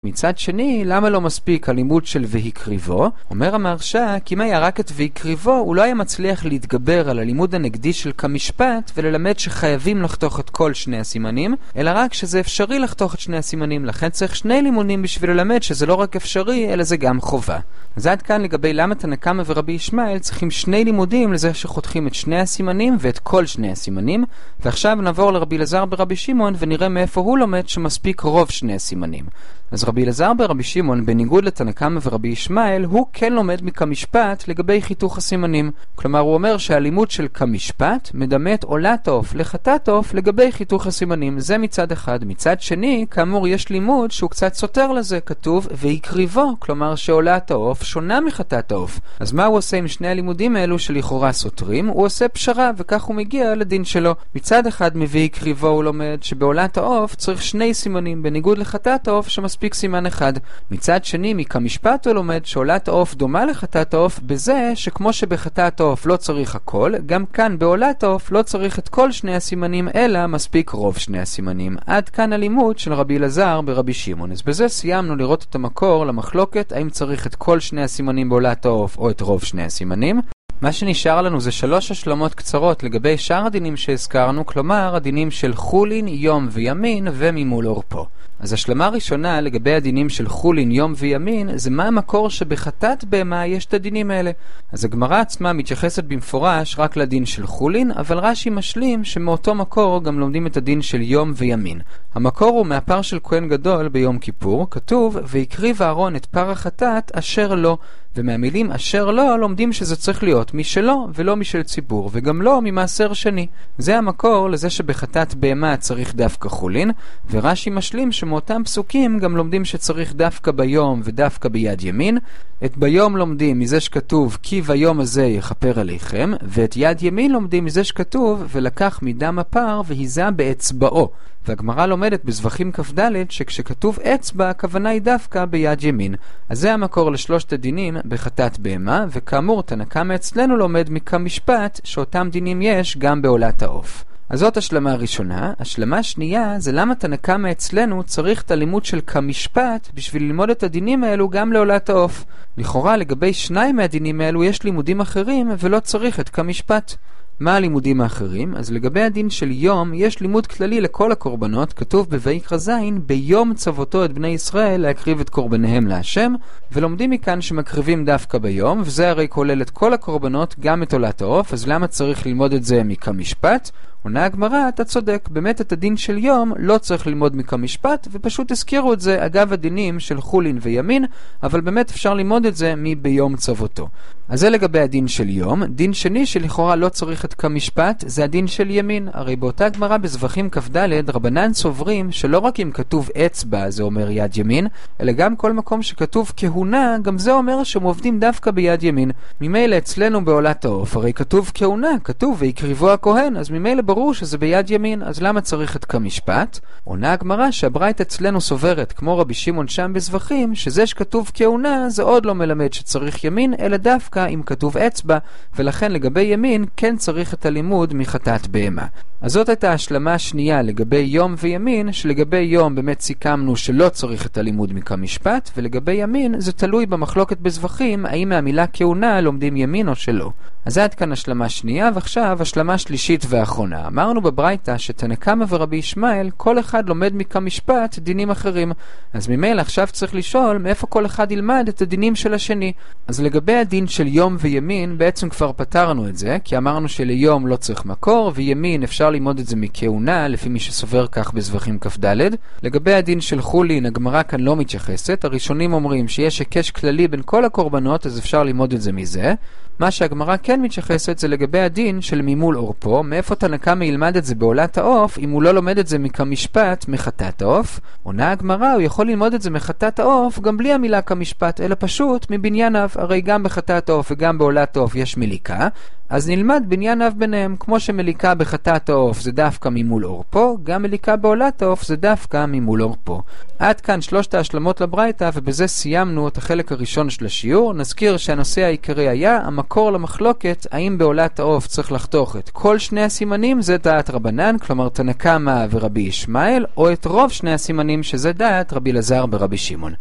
מצד שני, למה לא מספיק הלימוד של והקריבו? אומר המהרש"א, כי אם היה רק את והקריבו, הוא לא היה מצליח להתגבר על הלימוד הנגדי של כמשפט וללמד שחייבים לחתוך את כל שני הסימנים, אלא רק שזה אפשרי לחתוך את שני הסימנים, לכן צריך שני לימודים בשביל ללמד שזה לא רק אפשרי, אלא זה גם חובה. אז עד כאן לגבי למה תנא קמא ורבי ישמעאל צריכים שני לימודים לזה שחותכים את שני הסימנים ואת כל שני הסימנים, ועכשיו נעבור לרבי אלעזר ברבי שמעון ונראה מאיפה הוא לומד שמספיק רוב שני הסימנים. אז רבי אלעזר ברבי שמעון, בניגוד לתנא קמא ורבי ישמעאל, הוא כן לומד מכמשפט לגבי חיתוך הסימנים. כלומר, הוא אומר שהלימוד של כמשפט מדמה את עולת העוף לחטאת העוף לגבי חיתוך הסימנים. זה מצד אחד. מצד שני, כאמור, יש לימוד שהוא קצת סותר לזה, כתוב והקריבו, כלומר שעולת העוף שונה מחטאת העוף. אז מה הוא עושה עם שני הלימודים האלו שלכאורה סותרים? הוא עושה פשרה, וכך הוא מגיע לדין שלו. מצד אחד, מהקריבו הוא לומד שבעולת העוף צריך שני סימנים, בניגוד לחטאת העוף שמספיק סימן אחד. מצד שני, מכמשפט הוא לומד שעולת העוף דומה לחטאת העוף בזה שכמו שבחטאת העוף לא צריך הכל, גם כאן בעולת העוף לא צריך את כל שני הסימנים, אלא מספיק רוב שני הסימנים. עד כאן הלימוד של רבי אלעזר ברבי שמעון. אז בזה סיימנו לראות את המקור למחלוקת האם צריך את כל שני הסימנים בעולת העוף או את רוב שני הסימנים. מה שנשאר לנו זה 3 השלמות קצרות לגבי שאר הדינים שהזכרנו, כלומר הדינים של חולין, יום וימין וממול עורפו. אז השלמה ראשונה לגבי הדינים של חולין, יום וימין, זה מה המקור שבחטאת בהמה יש את הדינים האלה. אז הגמרא עצמה מתייחסת במפורש רק לדין של חולין, אבל רש"י משלים שמאותו מקור גם לומדים את הדין של יום וימין. המקור הוא מהפר של כהן גדול ביום כיפור, כתוב ויקריב אהרון את פר החטאת אשר לו, ומהמילים אשר לא לומדים שזה צריך להיות משלו ולא משל ציבור, וגם לא ממעשר שני. זה המקור לזה שבחטאת בהמה צריך דווקא חולין, ורש"י משלים שמאותם פסוקים גם לומדים שצריך דווקא ביום ודווקא ביד ימין. את ביום לומדים מזה שכתוב כי ביום הזה יכפר עליכם, ואת יד ימין לומדים מזה שכתוב ולקח מדם הפר והיזה באצבעו. והגמרא לומדת בזבחים כ"ד שכשכתוב אצבע הכוונה היא דווקא ביד ימין. אז זה המקור לשלושת הדינים בחטאת בהמה, וכאמור תנא קמא אצלנו לומד מכמשפט שאותם דינים יש גם בעולת העוף. אז זאת השלמה הראשונה. השלמה השנייה זה למה תנא קמא אצלנו צריך את הלימוד של כמשפט בשביל ללמוד את הדינים האלו גם לעולת העוף. לכאורה לגבי 2 מהדינים האלו יש לימודים אחרים ולא צריך את כמשפט. מה הלימודים האחרים? אז לגבי הדין של יום יש לימוד כללי לכל הקורבנות, כתוב בויקרא ז' ביום צוותו את בני ישראל להקריב את קורבניהם להשם, ולומדים מכאן שמקריבים דווקא ביום, וזה הרי כולל את כל הקורבנות, גם את עולת העוף. אז למה צריך ללמוד את זה מכמשפט? עונה הגמרא, אתה צודק, באמת את הדין של יום לא צריך ללמוד מכמשפט, ופשוט הזכירו את זה אגב הדינים של חולין וימין, אבל באמת אפשר ללמוד את זה מביום צוותו. אז זה לגבי הדין של יום. דין שני שלכאורה לא צריך את כמשפט זה הדין של ימין. הרי באותה גמרא בזבחים כ"ד רבנן סוברים שלא רק אם כתוב אצבע זה אומר יד ימין, אלא גם כל מקום שכתוב כהונה, גם זה אומר שהם עובדים דווקא ביד ימין. ממילא אצלנו בעולת העוף הרי כתוב כהונה, כתוב ויקריבו הכהן, אז ממילא ברור שזה ביד ימין, אז למה צריך את כמשפט? עונה הגמרא שהברייתא אצלנו סוברת כמו רבי שמעון שם בזבחים שזה שכתוב כהונה זה עוד לא מלמד שצריך ימין, אלא דווקא אם כתוב אצבע, ולכן לגבי ימין כן צריך את הלימוד מחטאת בהמה. אז זאת הייתה השלמה השנייה לגבי יום וימין, שלגבי יום באמת סיכמנו שלא צריך את הלימוד מכמשפט, ולגבי ימין זה תלוי במחלוקת בזבחים האם מהמילה כהונה לומדים ימין או שלא. אז עד כאן השלמה שנייה, ועכשיו השלמה שלישית ואחרונה. אמרנו בברייתא שתנא קמא ורבי ישמעאל כל אחד לומד מכמשפט דינים אחרים, אז ממילא עכשיו צריך לשאול מאיפה כל אחד ילמד את הדינים של השני. אז לגבי הדין של יום וימין בעצם כבר פתרנו את זה, כי אמרנו שליום לא צריך מקור, וימין אפשר ללמוד את זה מכהונה לפי מי שסובר כך בזבחים כ"ד. לגבי הדין של חולין הגמרא כאן לא מתייחסת, הראשונים אומרים שיש היקש כללי בין כל הקורבנות, אז אפשר ללמוד את זה מזה. מה שהגמרא כן מתייחסת זה לגבי הדין של ממול עורפו, מאיפה תנא קמא ילמד את זה בעולת העוף אם הוא לא לומד את זה מכמשפט מחטאת העוף. עונה הגמרא הוא יכול ללמוד את זה מחטאת העוף גם בלי המילה כמשפט, אלא פשוט מבנייניו, הרי גם בחטאת העוף וגם בעולת העוף יש מליקה, אז נלמד בנייניו ביניהם, כמו שמליקה בחטאת העוף זה דווקא ממול עורפו, גם מליקה בעולת העוף זה דווקא ממול עורפו. עד כאן 3 ההשלמות לברייתא, ובזה סיימנו את החלק הראשון של השיעור. נזכיר שהנושא העיקרי היה המקור למחלוקת האם בעולת העוף צריך לחתוך את כל שני הסימנים, זה דעת רבנן, כלומר תנא קמא ורבי ישמעאל, או את רוב שני הסימנים שזה דעת רבי אלעזר ברבי שמעון.